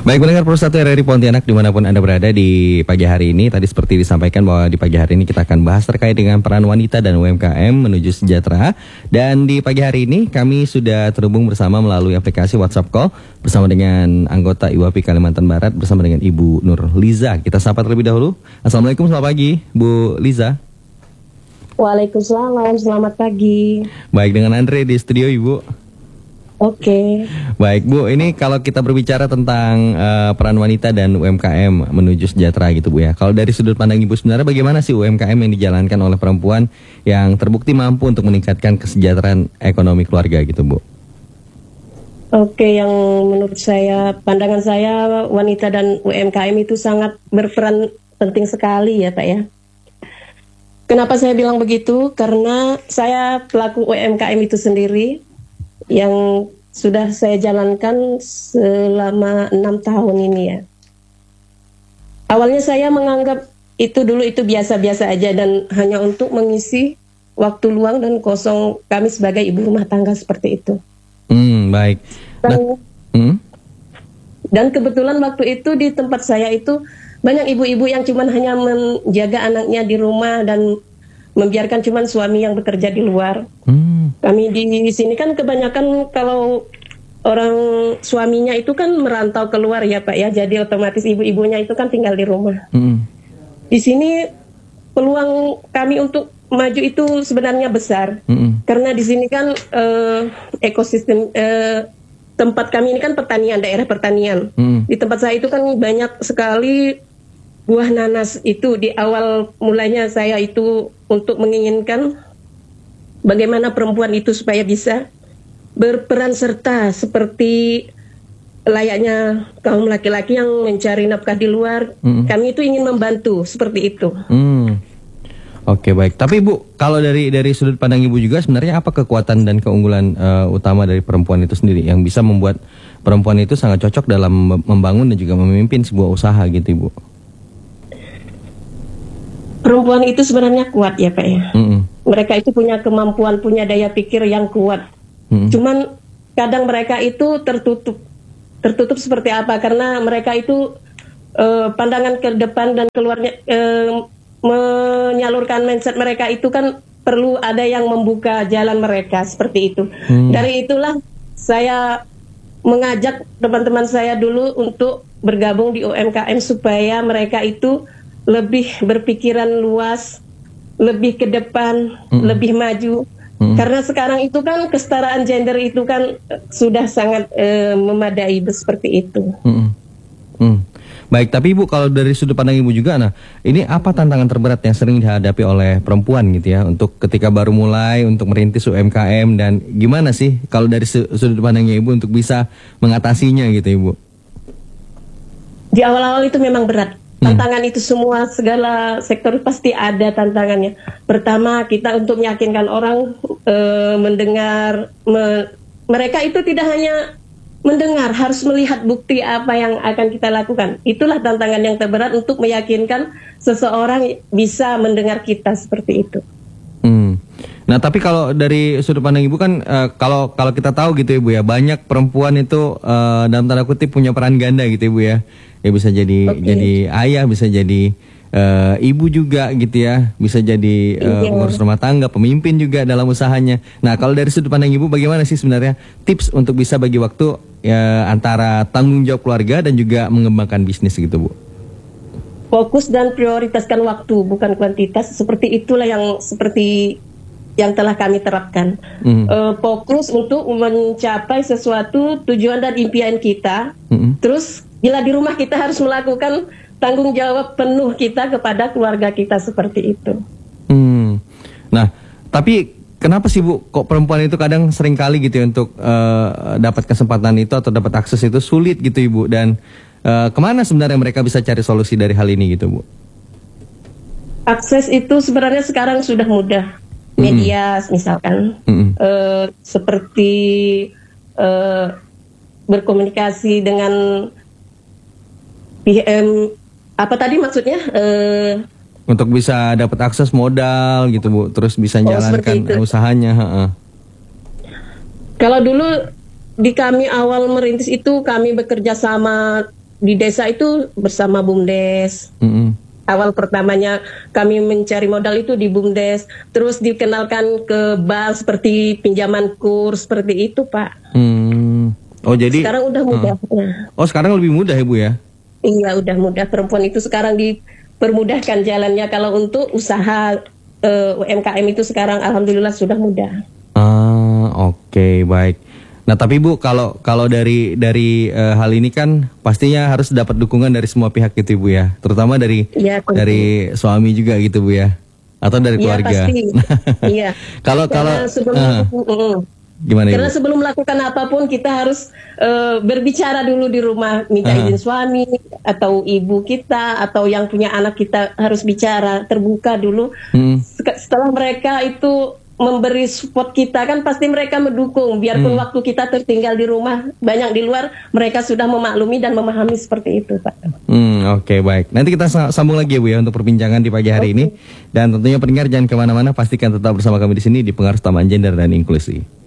Baik, pendengar Pro 1 RRI Pontianak dimanapun Anda berada di pagi hari ini. Tadi seperti disampaikan bahwa di pagi hari ini kita akan bahas terkait dengan peran wanita dan UMKM menuju sejahtera. Dan di pagi hari ini kami sudah terhubung bersama melalui aplikasi WhatsApp Call bersama dengan anggota IWAPI Kalimantan Barat bersama dengan Ibu Nur Liza. Kita sapa terlebih dahulu. Assalamualaikum, selamat pagi Bu Liza. Waalaikumsalam, selamat pagi. Baik, dengan Andre di studio Ibu. Oke. Baik Bu, ini kalau kita berbicara tentang peran wanita dan UMKM menuju sejahtera gitu Bu ya. Kalau dari sudut pandang Ibu sebenarnya bagaimana sih UMKM yang dijalankan oleh perempuan yang terbukti mampu untuk meningkatkan kesejahteraan ekonomi keluarga gitu Bu? Oke, yang menurut saya, pandangan saya wanita dan UMKM itu sangat berperan penting sekali ya Pak ya. Kenapa saya bilang begitu? Karena saya pelaku UMKM itu sendiri yang sudah saya jalankan selama 6 tahun ini ya. Awalnya saya menganggap itu biasa-biasa aja dan hanya untuk mengisi waktu luang dan kosong kami sebagai ibu rumah tangga seperti itu. Baik. Dan kebetulan waktu itu di tempat saya itu banyak ibu-ibu yang cuma hanya menjaga anaknya di rumah dan membiarkan cuma suami yang bekerja di luar. Kami di sini kan kebanyakan kalau orang suaminya itu kan merantau keluar ya Pak ya, jadi otomatis ibu-ibunya itu kan tinggal di rumah. Di sini peluang kami untuk maju itu sebenarnya besar, karena di sini kan ekosistem tempat kami ini kan pertanian, daerah pertanian. Di tempat saya itu kan banyak sekali buah nanas. Itu di awal mulanya saya itu untuk menginginkan bagaimana perempuan itu supaya bisa berperan serta seperti layaknya kaum laki-laki yang mencari nafkah di luar. Kami itu ingin membantu seperti itu. Oke, baik. Tapi Bu, kalau dari sudut pandang Ibu juga sebenarnya apa kekuatan dan keunggulan utama dari perempuan itu sendiri yang bisa membuat perempuan itu sangat cocok dalam membangun dan juga memimpin sebuah usaha gitu Ibu? Perempuan itu sebenarnya kuat ya Pak ya. Mereka itu punya kemampuan, punya daya pikir yang kuat. Cuman kadang mereka itu tertutup. Tertutup seperti apa? Karena mereka itu pandangan ke depan dan keluarnya menyalurkan mindset mereka itu kan perlu ada yang membuka jalan mereka seperti itu. Dari itulah saya mengajak teman-teman saya dulu untuk bergabung di UMKM supaya mereka itu lebih berpikiran luas, lebih ke depan, lebih maju. Karena sekarang itu kan kesetaraan gender itu kan sudah sangat memadai seperti itu. Baik, tapi Ibu kalau dari sudut pandang Ibu juga, nah ini apa tantangan terberat yang sering dihadapi oleh perempuan gitu ya, untuk ketika baru mulai untuk merintis UMKM, dan gimana sih kalau dari sudut pandangnya Ibu untuk bisa mengatasinya gitu Ibu? Di awal-awal itu memang berat. Tantangan itu semua, segala sektor pasti ada tantangannya. Pertama, kita untuk meyakinkan orang mendengar, mereka itu tidak hanya mendengar, harus melihat bukti apa yang akan kita lakukan. Itulah tantangan yang terberat untuk meyakinkan seseorang bisa mendengar kita seperti itu. Nah, tapi kalau dari sudut pandang Ibu kan kalau kita tahu gitu Ibu ya, banyak perempuan itu dalam tanda kutip punya peran ganda gitu Ibu ya. Ya bisa jadi ayah, bisa jadi ibu juga gitu ya, bisa jadi pengurus rumah tangga, pemimpin juga dalam usahanya. Nah, kalau dari sudut pandang Ibu bagaimana sih sebenarnya tips untuk bisa bagi waktu antara tanggung jawab keluarga dan juga mengembangkan bisnis gitu Bu? Fokus dan prioritaskan waktu, bukan kuantitas. Seperti itulah yang telah kami terapkan. Fokus untuk mencapai sesuatu tujuan dan impian kita. Terus bila di rumah kita harus melakukan tanggung jawab penuh kita kepada keluarga kita seperti itu. Nah, tapi kenapa sih Bu, kok perempuan itu kadang sering kali gitu ya untuk dapat kesempatan itu atau dapat akses itu sulit gitu Ibu, dan kemana sebenarnya mereka bisa cari solusi dari hal ini gitu Bu? Akses itu sebenarnya sekarang sudah mudah. Media misalkan seperti berkomunikasi dengan apa tadi maksudnya? Untuk bisa dapat akses modal gitu Bu, terus bisa jalankan usahanya. Kalau dulu di kami awal merintis itu kami bekerja sama di desa itu bersama BUMDes. Awal pertamanya kami mencari modal itu di BUMDes, terus dikenalkan ke bank seperti pinjaman kurs seperti itu, Pak. Oh jadi sekarang udah mudah. Oh sekarang lebih mudah ya Bu ya? Iya udah mudah, perempuan itu sekarang dipermudahkan jalannya. Kalau untuk usaha UMKM itu sekarang alhamdulillah sudah mudah. Oke, baik. Nah tapi Bu, kalau dari hal ini kan pastinya harus dapat dukungan dari semua pihak gitu Bu ya, terutama dari dari suami juga gitu Bu ya, atau dari keluarga. Pasti. Iya. Kalau gimana Karena Ibu? sebelum melakukan apapun kita harus berbicara dulu di rumah, minta izin suami atau ibu kita atau yang punya anak, kita harus bicara terbuka dulu. Setelah mereka itu memberi support kita, kan pasti mereka mendukung. Biarpun waktu kita tertinggal di rumah, banyak di luar, mereka sudah memaklumi dan memahami seperti itu, Pak. Oke, baik. Nanti kita sambung lagi ya Bu ya untuk perbincangan di pagi hari ini. Dan tentunya pendengar jangan kemana-mana, pastikan tetap bersama kami di sini di Pengaruh Taman Gender dan Inklusi.